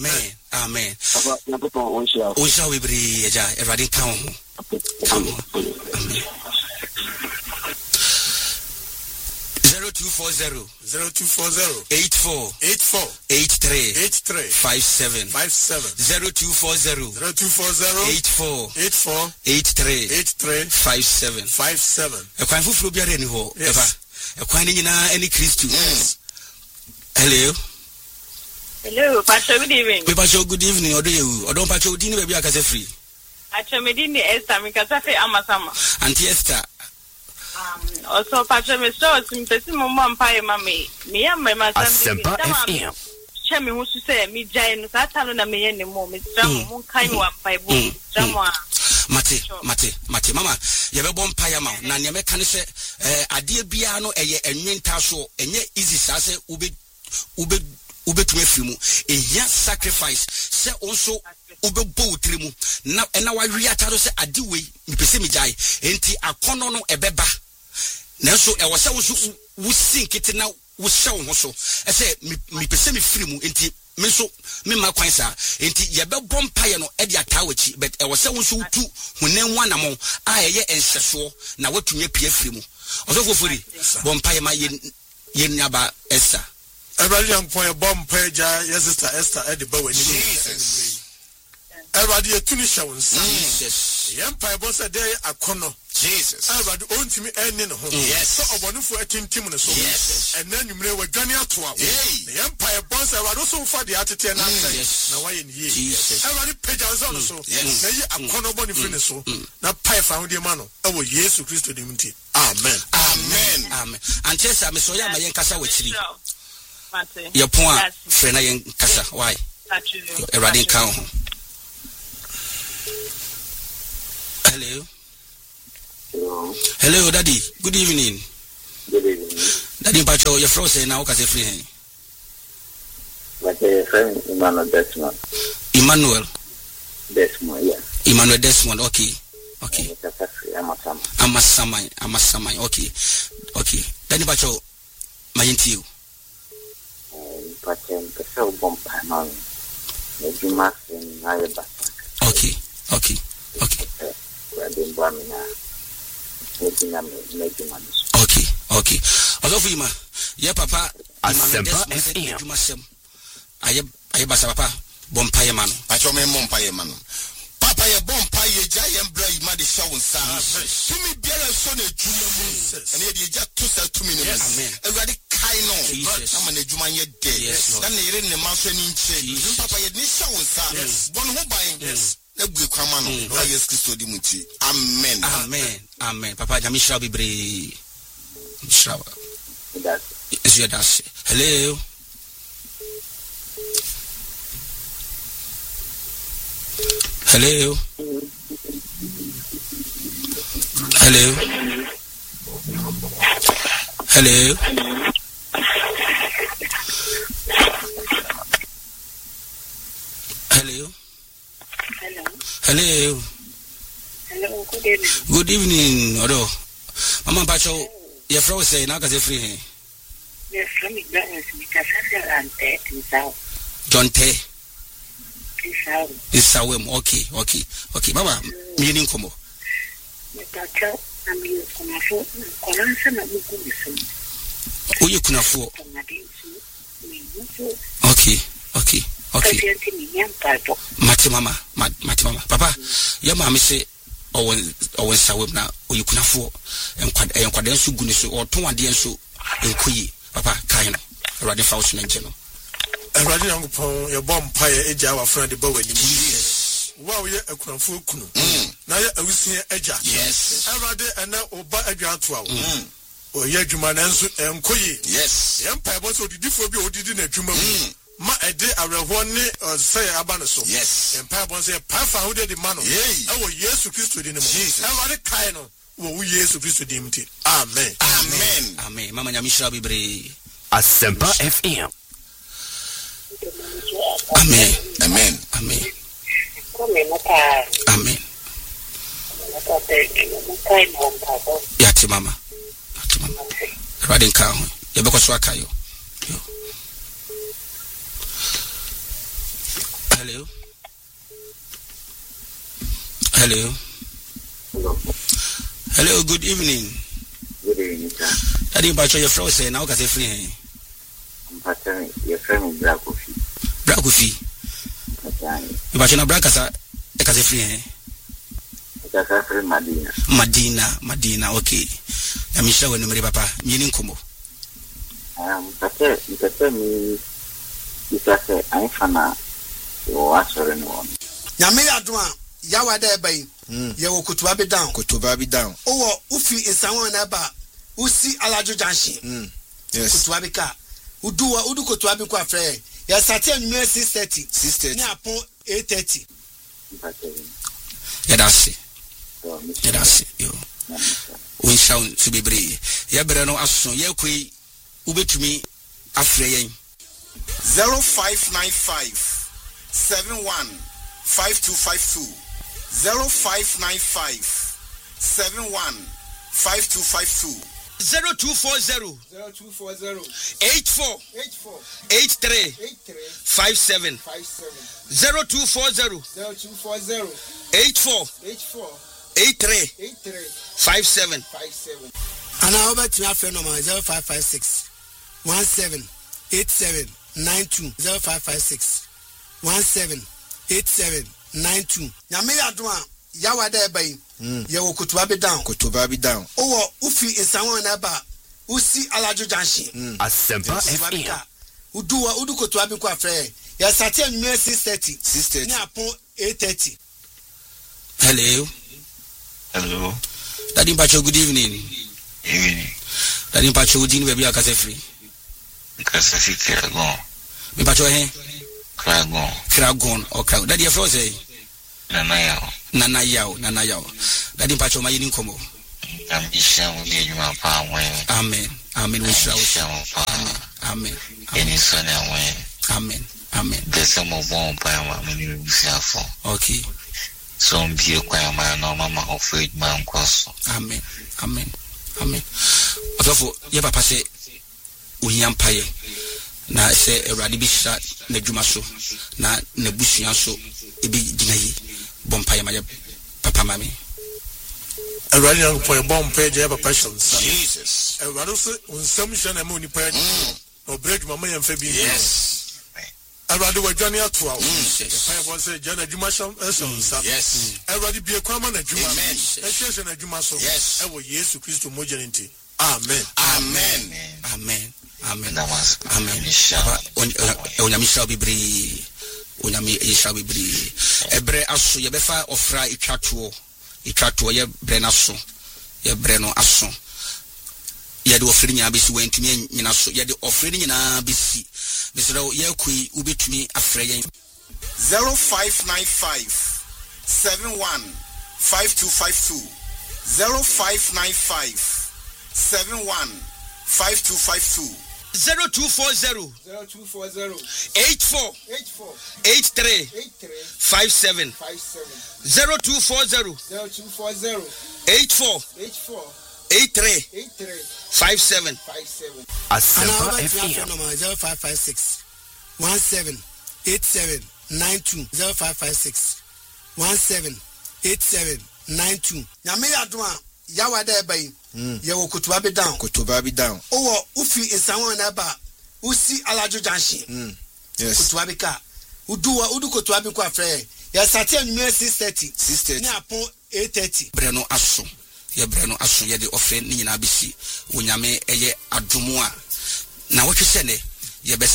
Amen. We shall be a ready town. Amen. 0240 84 83 57 0240 84 83 57. A quite full be any ho. A quite in any Christ. Hello. Hello, Pastor, good evening. Pastor, good evening. Or do you? Or don't Pastor dinner be a free? Achomedini Esther Mikasafe Amasama. Auntie Esther. Also Pastor Mr. Simpesi Mama Pai Mami. Me and my Asempa FM. Chemi who say me Jane Satano na me any more. Mr. Mon kind one by book. Mate mama ye be bom paya ma na ne meka ne se ade bia no eye enwenta so enye easy sa se ube tumi frimu ehia sacrifice se onso ube bo trimu na wa wi atado se ade we mepese mi jai enti akono no ebeba na so e wo se wo so wo sinkiti na wo hye wo so e se mepese mi frimu enti me so me ma kwan sa enti ye be bom paye no e dia tawachi but e wo se wo so tu hunan wanamo a ye enhyeso na watumi pie frimu oso fofori bom paye ma ye nyaba esa everybody young point bomb page yes sister Esther at the bow when everybody a tunisha won Jesus empire boss a day akono Jesus everybody own to me ending home yes so obonufo atimtim no so and then you mre wadwane atoa the empire boss everybody so for the attitude na say na why in here everybody page on so na yi akono bonifo ne so na pai fa hode ma no e wo Jesus Christ de mti amen antesa me so ya ma yen kasa wachiri your point friend yen kasa why everybody count. Hello, Daddy. Good evening. Good evening. Daddy Pacho, your friend now can say free. But friend Emmanuel Desmond. Emmanuel Desmond, yeah. Emmanuel Desmond, okay. Amasamai, okay. Daddy Pacho, my interview. Pacho, the bomb man. Okay. Okay. Although you yeah, Papa, I basa papa, bompire man. I told me bompire man. Papa, a bompire giant brave muddy show and sound. To me, bear a son of Jesus, and you just 2 minutes. Amen. Already kind of, I'm a Juman yet day. Yes, then they in the mountain in change. Papa, you need show and sound. One who buying this. Amen. Papa, Jamisha be brave. Is your dash? Hello. Hello. Hello, good evening. Good evening, Odo. Mama Pacho, your friend say now can free. Yes, from me because I feel John Tay. It's Okay. Mama, meaning como. Pacho, I mean, you can afford. Okay. Mama. Papa, your mama say, always sawem na you can afford and quadensu gunis or 2 and so in Kui, Papa, kind of rather false and general. And rather young upon your bomb pie edge our friend the bow. Wow, yeah, a cranful kunu. Now I will see edge. Yes, I rather and now oba edge 12. Or yeah, Juman and Koyi. Yes, the empire was what did for be or didn't a Juman. Ma a day I will say Abanaso. Yes, empire was a path who did the man. Yea, I will yes to Christ within the Jesus. I want a kind of what we yes to Christ with him. Amen. Mama Yamisha be brave. Asempa FM. Amen. Yati mama. Riding car. You because wakayo. Hello. Hello. Hello. Hello, good evening. Good evening, sir. I didn't patch your froze say now cause free. I'm patching your friend Black Coffee. Black Coffee. You patch na Black cause free. That's friend Madina. Madina, okay. Na misha we numeri papa, mini nkomo. Mpate mi isase aifana yo asore no. Nyame adwa yawa da bai. Ye wo kutuba be down. Owo ufi insanwa na ba usi alajo junction. Yes. Kutuba be ka. Udu kutuba be kwa frɛ. Ya sate anwumere 6:30. Ni apon 8:30. Ya dasi. Yo. We sound to be brave. Ya bere no aso ye koi ubetumi afre yen 0595 71 5252 0595 71 5252 0240 84 83 57 0240 84 83 57 and I over to my friend number 0556 17 87 92 0556 17 87 92 nyame yadwa yawa da bai ye wo kutuba be down owo ufi insanwa na ba usi alajo junction Asempa FM udu kutuba be kwa frɛ ya sate anwumere 6:30 ni apon 8:30. Hello. Daddy Pacho, good evening. Daddy Pacho, good evening, baby. Akase free. Kragon. Me Pacho he? Kragon. Okay. Daddy your friend say? Nana yao. Daddy Pacho, my yini komo. Ambition will be my power. Amen. We shall. Amen. Any son away. Amen. There's some more bomb by my okay. Some be a choir man or mama afraid man cross. Amen. Atofo ye papa se unyampaye na se Awurade bi hira na dwuma so na busua so ebi ginayi bompaye ma papa mami. Awurade na po bompaye je papa shon sa. Jesus. Awurade so unsam hira na mo ni pa no bread mama yam fa bi. Yes. Awurade wa dwane atoa. Yes. Pa yabo se jana dwuma shon sa. Yes. Awurade bi kwama na dwuma. Amen. Ehwehwe na dwuma so. Yes. Ewo Yesu Kristo mo jenti. Amen. Onyami shall be brave. Ebre aso ye befa ofra itwatuo ye brena so. Ye breno aso. Ye de ofri nya besi wentumi nyina so. Ye de ofri nyina besi. Mesero ye kui ubetumi afre yen 0595 71 5252 0595 71 5252 0240 84 83 57 0240 84 83 57 Asempa FM 0556 17 87 92 0556 17 87 92 nyame yadwa yawa da bai ye wo kutuba be down owo ufi insanwa na ba usi alajo junction yes kutuba be ka udu kutuba be kwa frɛ ya sate anwumere 6:30 ni apon 8:30 breno aso ye de ofre ni nyina besi onyame eye adomo a na wotwe sɛ ne ye